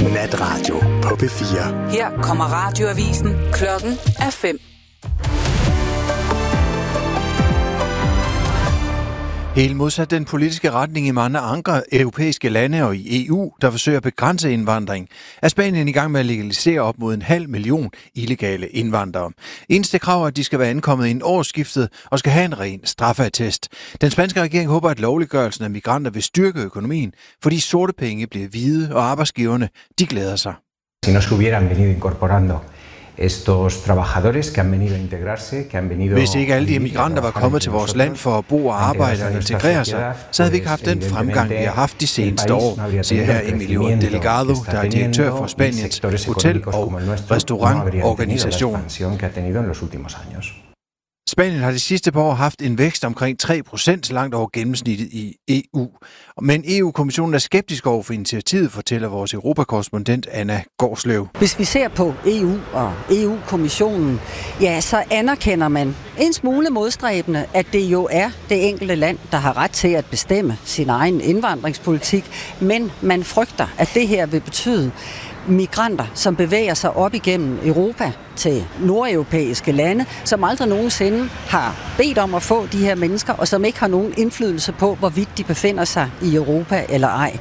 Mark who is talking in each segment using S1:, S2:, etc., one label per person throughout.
S1: Natradio på P4.
S2: Her kommer radioavisen. Klokken er 5.
S3: Helt modsat den politiske retning i mange andre europæiske lande og i EU, der forsøger at begrænse indvandring, er Spanien i gang med at legalisere op mod 500.000 illegale indvandrere. Eneste krav er, at de skal være ankommet inden årsskiftet og skal have en ren straffeattest. Den spanske regering håber, at lovliggørelsen af migranter vil styrke økonomien, fordi sorte penge bliver hvide, og arbejdsgiverne, de glæder sig.
S4: Si no se hubieran venido incorporando estos trabajadores que han venido a integrarse, que han venido.
S3: Hvis ikke alle de migranter var kommet til vores land for at bo og arbejde og integrere sig, så havde vi ikke haft den fremgang, vi har haft de seneste år, siger her Emilio Delgado, der er direktør for Spaniens hotel- og restaurantorganisation. Spanien har de sidste par år haft en vækst omkring 3%, langt over gennemsnittet i EU. Men EU-kommissionen er skeptisk over for initiativet, fortæller vores europakorrespondent Anna Gårdsløv.
S5: Hvis vi ser på EU og EU-kommissionen, ja, så anerkender man en smule modstræbende, at det jo er det enkelte land, der har ret til at bestemme sin egen indvandringspolitik. Men man frygter, at det her vil betyde migranter, som bevæger sig op igennem Europa til nordeuropæiske lande, som aldrig nogensinde har bedt om at få de her mennesker, og som ikke har nogen indflydelse på, hvorvidt de befinder sig i Europa eller ej.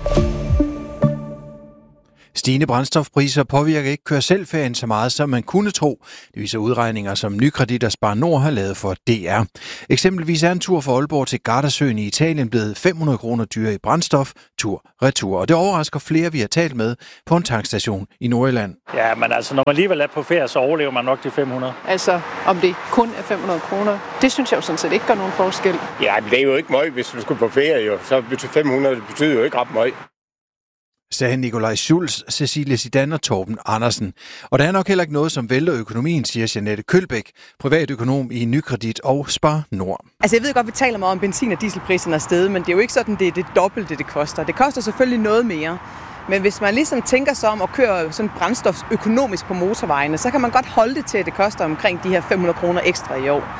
S3: Stigende brændstofpriser påvirker ikke kør-selv-ferien så meget, som man kunne tro. Det viser udregninger, som Nykredit og Spar Nord har lavet for DR. Eksempelvis er en tur fra Aalborg til Gardasøen i Italien blevet 500 kroner dyrere i brændstof, tur-retur. Og det overrasker flere, vi har talt med på en tankstation i Nordjylland.
S6: Ja, men altså, når man alligevel er på ferie, så overlever man nok de 500.
S7: Altså, om det kun er 500 kroner, det synes jeg jo sådan set ikke gør nogen forskel.
S8: Ja, men det er jo ikke meget, hvis du skulle på ferie, jo. Så 500 betyder jo ikke ret meget.
S3: Sagde Nikolaj Schulz, Cecilie Zidane og Torben Andersen. Og der er nok heller ikke noget, som vælter økonomien, siger Jeanette Kølbæk, privatøkonom i Nykredit og Spar Nord.
S9: Altså jeg ved godt, vi taler meget om benzin- og dieselpriserne afsted, men det er jo ikke sådan, det er det dobbelte, det koster. Det koster selvfølgelig noget mere. Men hvis man ligesom tænker sig om at køre sådan brændstof økonomisk på motorvejene, så kan man godt holde det til, at det koster omkring de her 500 kroner ekstra i år.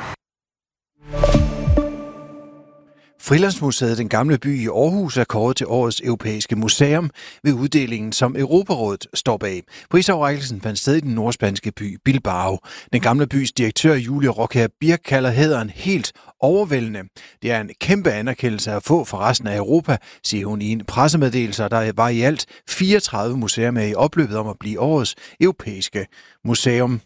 S3: Frilandsmuseet Den Gamle By i Aarhus er kåret til årets europæiske museum ved uddelingen, som Europarådet står bag. Prisoverrækkelsen fandt sted i den nordspanske by Bilbao. Den Gamle Bys direktør Julie Rockher Birk kalder hæderen helt overvældende. Det er en kæmpe anerkendelse at få for resten af Europa, siger hun i en pressemeddelelse. Der var i alt 34 museer med i opløbet om at blive årets europæiske museum.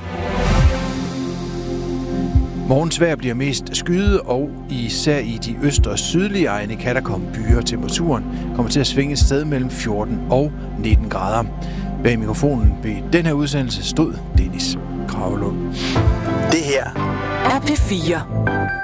S3: Morgens vejr bliver mest skyet, og især i de øst- og sydlige egne kan der komme byer. Temperaturen kommer til at svinge et sted mellem 14 og 19 grader. Bag mikrofonen ved den her udsendelse stod Dennis Kragelund.
S1: Det her
S2: er P4.